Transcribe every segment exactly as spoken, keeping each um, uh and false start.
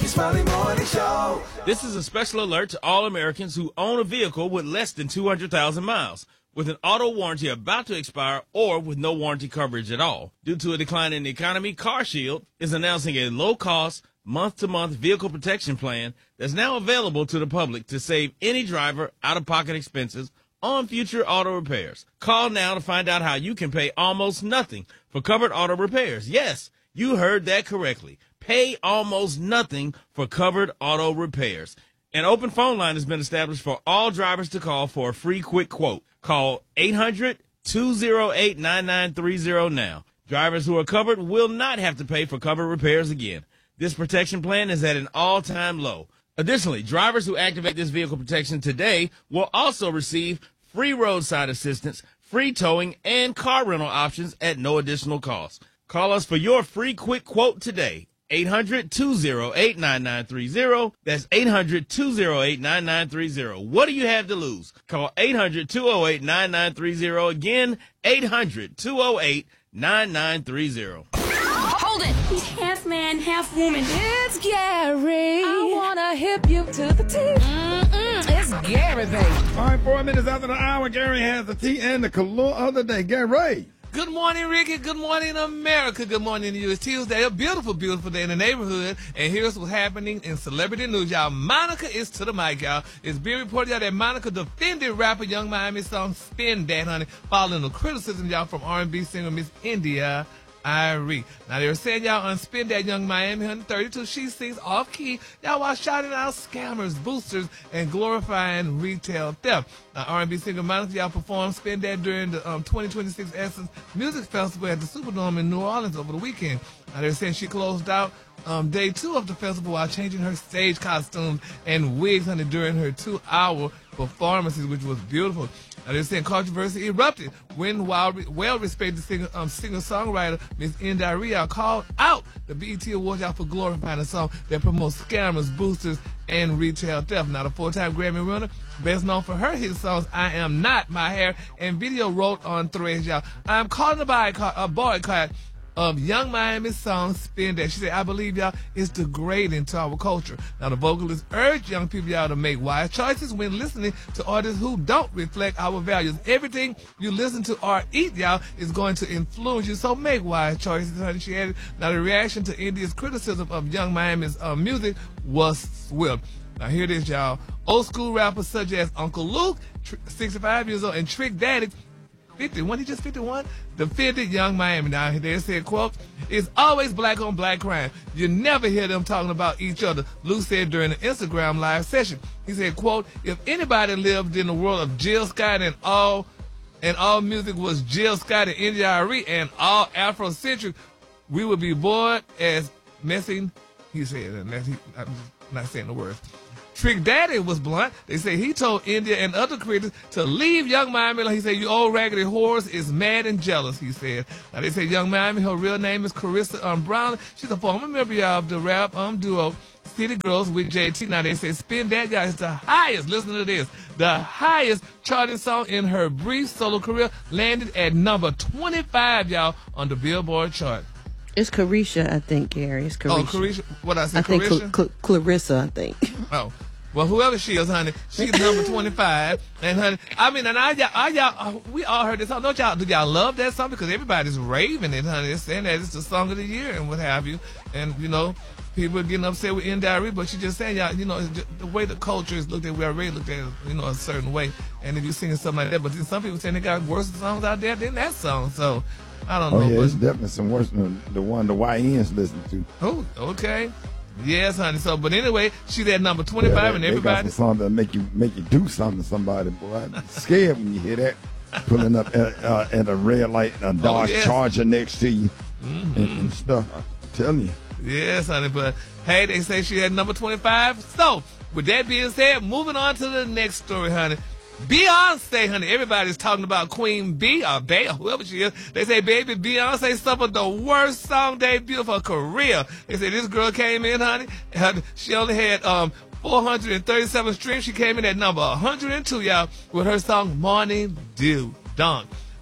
Smiley Morning Show. This is a special alert to all Americans who own a vehicle with less than two hundred thousand miles, with an auto warranty about to expire or with no warranty coverage at all. Due to a decline in the economy, CarShield is announcing a low-cost, month-to-month vehicle protection plan that's now available to the public to save any driver out-of-pocket expenses on future auto repairs. Call now to find out how you can pay almost nothing for covered auto repairs. Yes, you heard that correctly. Pay almost nothing for covered auto repairs. An open phone line has been established for all drivers to call for a free quick quote. Call eight hundred, two oh eight, nine nine three oh now. Drivers who are covered will not have to pay for covered repairs again. This protection plan is at an all-time low. Additionally, drivers who activate this vehicle protection today will also receive free roadside assistance, free towing, and car rental options at no additional cost. Call us for your free quick quote today. eight hundred, two oh eight, nine nine three oh. That's eight hundred, two oh eight, nine nine three oh. What do you have to lose? Call eight hundred, two oh eight, nine nine three oh. Again, eight hundred, two oh eight, nine nine three oh. Hold it! He's half man, half woman. It's Gary. I wanna hip you to the T. Mm-mm, it's Gary, baby. All right, four minutes after the hour, Gary has the tea and the color of the day. Gary. Good morning, Ricky. Good morning, America. Good morning to you. It's Tuesday, a beautiful, beautiful day in the neighborhood. And here's what's happening in celebrity news, y'all. Monica is to the mic, y'all. It's being reported, y'all, that Monica defended rapper Young Miami song Spin That, honey, following the criticism, y'all, from R and B singer Miss India Irie. Now, they were saying, y'all, on Spin That, Young Miami, one thirty-two, she sings off-key, y'all, while shouting out scammers, boosters, and glorifying retail theft. Now, R and B singer Monica, y'all, performed Spin That during the um, twenty twenty-six Essence Music Festival at the Superdome in New Orleans over the weekend. Now, they're saying she closed out um, day two of the festival while changing her stage costumes and wigs, honey, during her two-hour performances, which was beautiful. Now, they're saying controversy erupted when while well-respected singer, um, singer-songwriter Miss India called out the B E T Awards out for glorifying a song that promotes scammers, boosters, and retail theft. Now, the four-time Grammy winner, best known for her hit songs I Am Not, My Hair, and video, wrote on Threads, y'all, I'm calling a boycott, a boycott of Young Miami's song Spin That. She said, I believe, y'all, it's degrading to our culture. Now, the vocalist urged young people, y'all, to make wise choices when listening to artists who don't reflect our values. Everything you listen to or eat, y'all, is going to influence you, so make wise choices, honey. She added, now, the reaction to India's criticism of Young Miami's uh, music was swift. Now, here it is, y'all. Old school rappers such as Uncle Luke, sixty-five years old, and Trick Daddy, fifty, when he just fifty-one, defended Young Miami. Now, they said, quote, it's always black on black crime. You never hear them talking about each other, Luke said during an Instagram live session. He said, quote, if anybody lived in the world of Jill Scott and all and all music was Jill Scott and India Arie and all Afrocentric, we would be bored as messing, he said, and that's, he, I'm not saying the words. Trick Daddy was blunt. They say he told India and other critics to leave Young Miami. He said, you old raggedy whores is mad and jealous, he said. Now, they say Young Miami, her real name is Carissa um, Brown. She's a former member of the rap um, duo City Girls with J T. Now, they say Spin That, guy is the highest, listen to this, the highest charting song in her brief solo career, landed at number twenty-five, y'all, on the Billboard chart. It's Carisha, I think, Gary. It's Carisha. Oh, Carisha. What I say, I think Carisha? Cl- Cl- Clarissa, I think. Oh. Well, whoever she is, honey, she's number twenty-five. And, honey, I mean, and all y'all, all y'all uh, we all heard this song. Don't y'all, do y'all love that song? Because everybody's raving it, honey. They're saying that it's the song of the year and what have you. And, you know, people are getting upset with India Arie, but she's just saying, y'all, you know, just, the way the culture is looked at, we already looked at it, you know, a certain way. And if you're singing something like that, but then some people saying they got worse songs out there than that song. So, I don't oh, know. Oh, yeah, but, it's definitely some worse than the one the Y Ns listen to. Oh, okay. Yes, honey. So, but anyway, she's at number twenty-five, yeah, they, and they everybody. got some song that make you make you do something to somebody, boy. I'm scared when you hear that. Pulling up at, uh, at a red light, a Dodge oh, yes. Charger next to you, mm-hmm. and, and stuff. I'm telling you. Yes, honey. But hey, they say she had number twenty-five. So, with that being said, moving on to the next story, honey. Beyonce, honey, everybody's talking about Queen B, or Bay, or whoever she is. They say, baby, Beyonce suffered the worst song debut of her career. They say this girl came in, honey, she only had um four hundred thirty-seven streams. She came in at number one hundred two, y'all, with her song Morning Dew Dawn.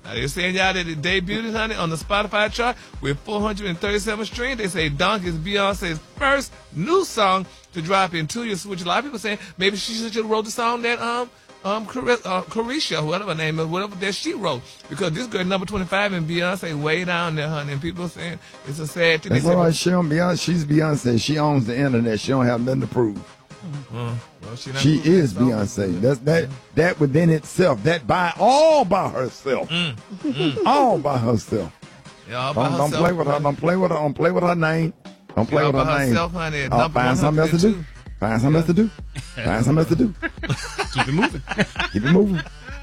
Now, they're saying y'all that it debuted, honey, on the Spotify chart with four hundred thirty-seven streams. They say Dunk is Beyonce's first new song to drop in two years, which a lot of people saying maybe she should have wrote the song that um um Car- uh, Carisha, whatever her name is, whatever that she wrote, because this girl number twenty-five and Beyonce way down there, honey, and people saying it's a sad thing. That's They say, all right. She don't Beyonce. She's Beyonce. She owns the internet. She don't have nothing to prove. uh, well, she, not She moving is that song. Beyonce. That's that. That within itself. That by all by herself. Mm, mm. All by herself. Yeah, all by Don't, don't herself, play with her. Don't play with her. Don't play with her name. Don't play all with her by name. herself, honey, at Uh, number find something else to do. one hundred two. Find something else to do. Find something else to do. Keep it moving. Keep it moving.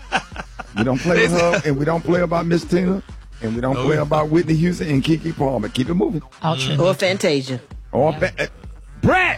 We don't play with her, and we don't play about Miss Tina, and we don't No, play we- about Whitney Houston and Keke Palmer. Keep it moving. Or Fantasia. Or ba- uh, Brad.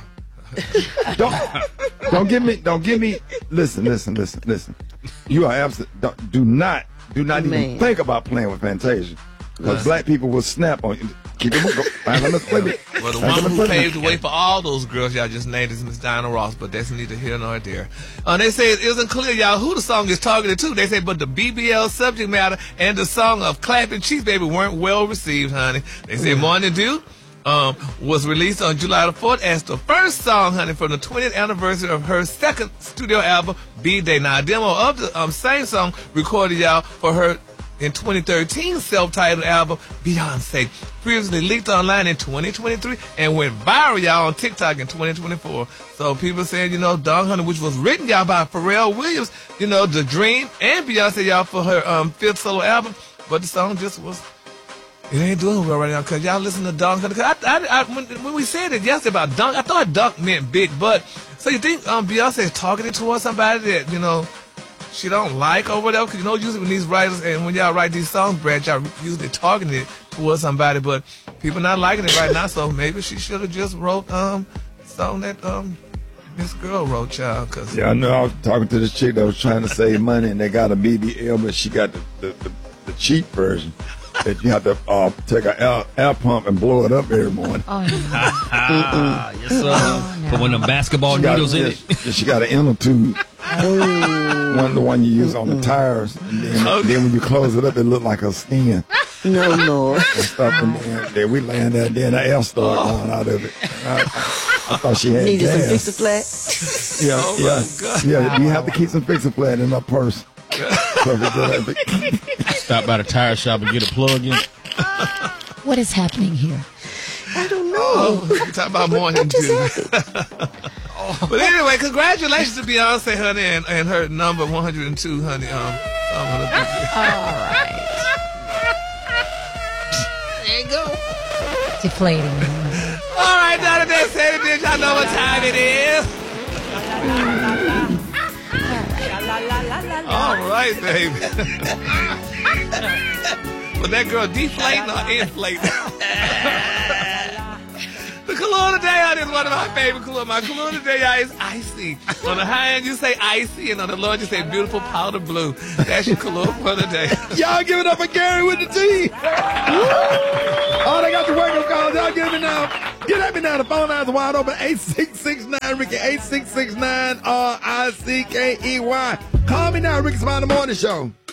don't don't give me don't give me. Listen, listen, listen, listen. You are absolutely don't, do not do not even Man. think about playing with Fantasia, because black people will snap on you. Keep it moving. Find something else to play with. Well, the Find one something who else to play paved the with. way for all those girls y'all just named is Miss Diana Ross, but that's neither here nor there. Uh, they say it isn't clear, y'all, who the song is targeted to. They say, but the B B L subject matter and the song of Clapping Cheeks, baby, weren't well received, honey. They say Morning Dew um, was released on July the fourth as the first song, honey, from the twentieth anniversary of her second studio album, B-Day. Now, a demo of the um, same song recorded, y'all, for her in twenty thirteen self-titled album, Beyonce, previously leaked online in twenty twenty-three and went viral, y'all, on TikTok in twenty twenty-four. So people saying, you know, Dog Hunter, which was written, y'all, by Pharrell Williams, you know, The Dream, and Beyonce, y'all, for her um, fifth solo album, but the song just was, it ain't doing well right now, because y'all listen to Dog Hunter. Cause I, I, I, when, when we said it yesterday about Dunk, I thought Dunk meant big, but, so you think um, Beyonce is targeted towards somebody that, you know, she don't like or whatever? Because, you know, usually when these writers and when y'all write these songs, Brad, y'all usually targeting it towards somebody, but people not liking it right now, so maybe she should have just wrote um song that um this girl wrote, y'all. Cause Yeah, I know. I was talking to this chick that was trying to save money, and they got a B B L, but she got the the, the, the cheap version that you have to uh, take an air, air pump and blow it up every morning. Oh, no. Ah, yes, sir. Put one of them basketball She got, needles in yeah, it. she- she got an inner tube. One the one you use on the tires, and then, then when you close it up, it look like a skin No, Lord. and stuff. And then, then we laying there, then the air started going out of it. I, I thought she had Needed some gas. fix a flat. Yeah, Oh, my yeah, God. yeah. You have to keep some fix a flat in her purse. So we did that. Stop by the tire shop and get a plug in. What is happening here? I don't know. oh, we talk about morning just dew. But anyway, congratulations to Beyonce, honey, and, and her number one hundred two, honey. Um, song on the There you go. Deflating. All right, now that they said it, did y'all know what time it is? All right, baby. Was that girl deflating or inflating? The cologne today, honey, is one of my favorite cologne. My cologne today, y'all, is icy. On the high end, you say icy, and on the low end, you say beautiful powder blue. That's your cologne for today. Y'all give it up for Gary with the T. Oh, they got the wake-up calls. Y'all give me now. Get at me now. The phone lines are wide open. eight six six nine Ricky. eight six six nine R I C K E Y. Call me now, Ricky Smiley Morning Show.